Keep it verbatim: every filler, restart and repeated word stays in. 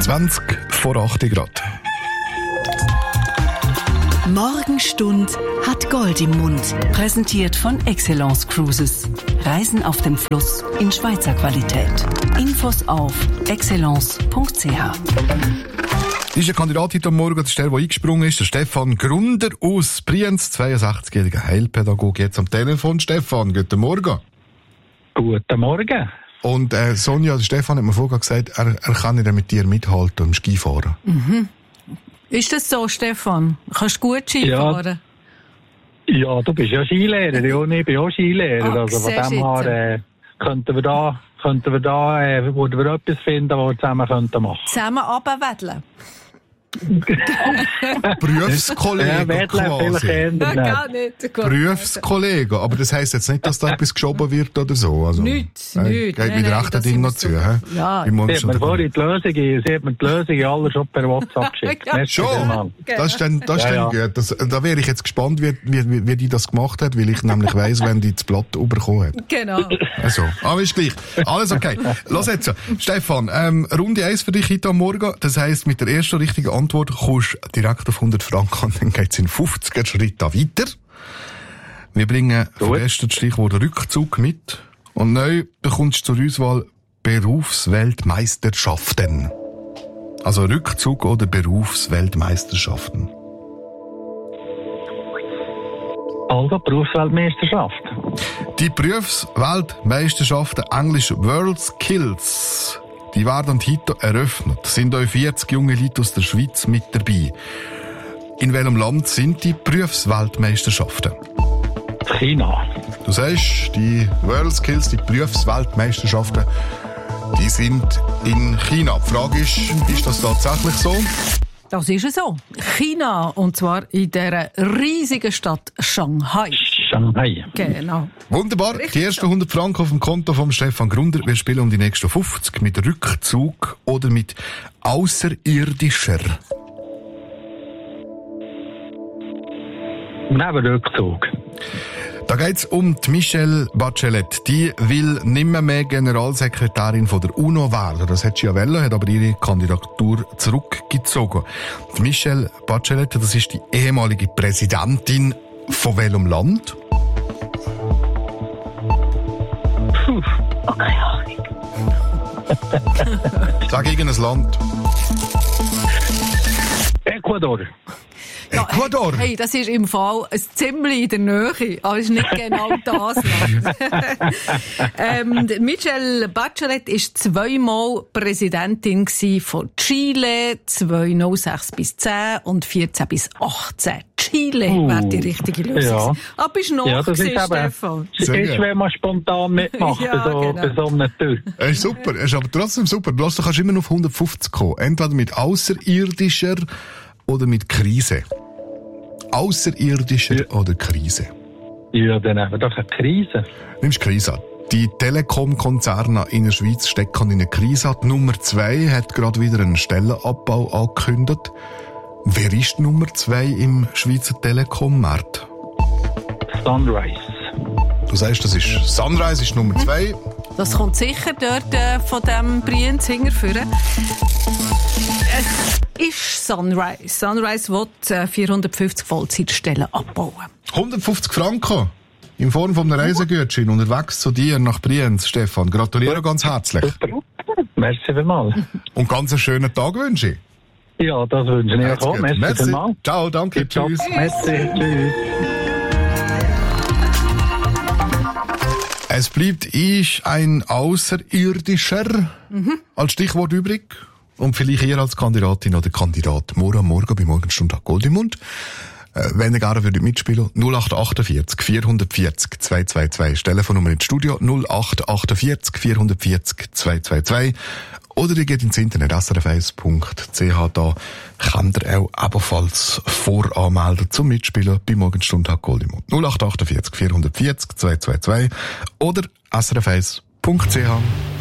zwanzig vor acht Grad. Morgenstund hat Gold im Mund. Präsentiert von Excellence Cruises. Reisen auf dem Fluss in Schweizer Qualität. Infos auf excellence punkt c h. Ist ein Kandidat heute am Morgen, das ist der, der eingesprungen ist, der Stefan Grunder aus Brienz, zweiundsechzigjähriger Heilpädagoge, jetzt am Telefon. Stefan, guten Morgen. Guten Morgen. Und äh, Sonja, der Stefan hat mir vorher gesagt, er, er kann nicht mit dir mithalten im Skifahren. Mhm. Ist das so, Stefan? Kannst du gut Skifahren? Ja, ja, du bist ja Skilehrer, ja, und ich bin auch Skilehrer. Ah, also von dem her äh, könnten wir da, könnten wir da äh, würden wir etwas finden, was wir zusammen könnten machen. Zusammen runterwedeln? Berufskollege ja, quasi. Gar nicht. Berufskollege, aber das heisst jetzt nicht, dass da etwas geschoben wird oder so. Also, nichts, äh, nichts. Geht wieder recht Ding noch zu. He? Ja. Sie hat mir vorhin die Lösung, sie hat mir die Lösung alle schon per WhatsApp geschickt. Ja. Schon? Das ist dann, das ist ja, dann ja. gut. Das, da wäre ich jetzt gespannt, wie, wie, wie die das gemacht hat, weil ich nämlich weiss, wenn die das Blatt bekommen hat. Genau. Also, aber ist gleich. Alles okay. Los jetzt. Stefan, ähm, Runde eins für dich heute am Morgen. Das heisst, mit der ersten richtigen Antwort kommst du direkt auf hundert Franken und dann geht's in fünfziger Schritte weiter. Wir bringen vorerst das Stichwort Rückzug mit. Und neu bekommst du zur Auswahl Berufsweltmeisterschaften. Also Rückzug oder Berufsweltmeisterschaften. Also Berufsweltmeisterschaft. Die Berufsweltmeisterschaften, englisch World Skills, die werden heute eröffnet. Es sind auch vierzig junge Leute aus der Schweiz mit dabei. In welchem Land sind die Berufsweltmeisterschaften? China. Du sagst, die World Skills, die Berufsweltmeisterschaften, die sind in China. Die Frage ist, ist das tatsächlich so? Das ist es so. China, und zwar in dieser riesigen Stadt Shanghai. Shanghai. Genau. Wunderbar. Richtig die ersten hundert Franken auf dem Konto von Stefan Grunder. Wir spielen um die nächsten fünfzig mit Rückzug oder mit außerirdischer. Neben Rückzug. Da geht's um die Michelle Bachelet. Die will nimmer mehr Generalsekretärin von der UNO werden. Das hat sie ja wollen, hat aber ihre Kandidatur zurückgezogen. Die Michelle Bachelet, das ist die ehemalige Präsidentin von welchem Land? Puh, okay, Ahnung. Sag irgendein Land. Ecuador. Ja, Ecuador? Hey, hey, das ist im Fall ein ziemlich in der Nähe, aber es ist nicht genau das Land. ähm, Michelle Bachelet war zweimal Präsidentin von Chile, zweitausendsechs bis zehn und vierzehn bis achtzehn. Chile uh, wäre die richtige Lösung. Ja. Aber bist du noch ja, das gewesen, ist Stefan? Es ist, wenn man spontan mitmacht, ja, bei so, genau. bei so einer Tür. Es ist super, es ist aber trotzdem super. Du kannst immer auf hundertfünfzig kommen. Entweder mit außerirdischer oder mit Krise. Außerirdischer ja. oder Krise? Ja, dann haben wir doch eine Krise. Nimmst Krise. Die Telekom-Konzerne in der Schweiz stecken in einer Krise. Die Nummer zwei hat gerade wieder einen Stellenabbau angekündigt. Wer ist Nummer zwei im Schweizer Telekom-Markt? Sunrise. Du sagst, das ist Sunrise, ist Nummer zwei. Das kommt sicher dort äh, von dem Brienz hinterführen. Es ist Sunrise. Sunrise will äh, vierhundertfünfzig Vollzeitstellen abbauen. hundertfünfzig Franken in Form von einem Reisegutschein unterwegs zu dir nach Brienz, Stefan. Gratuliere ganz herzlich. Super. Merci vielmals. Und ganz einen schönen Tag wünsche ich. Ja, das wünsche ich auch. Merci, Merci vielmals. Ciao, danke, tschüss. Merci, tschüss. Es bleibt ich ein Außerirdischer mhm. als Stichwort übrig. Und vielleicht ihr als Kandidatin oder Kandidat morgen am Morgen bei Morgenstund Gold im Mund. Äh, wenn ihr gerne würdet mitspielen, null acht achtundvierzig vierhundertvierzig zweihundertzweiundzwanzig. Telefonnummer ins Studio null acht achtundvierzig vierhundertvierzig zweihundertzweiundzwanzig. Oder ihr geht ins Internet s r f eins punkt c h. Da könnt ihr auch ebenfalls voranmelden zum Mitspielen bei Morgenstund Gold im Mund. null acht achtundvierzig vierhundertvierzig zweihundertzweiundzwanzig oder s r f eins punkt c h.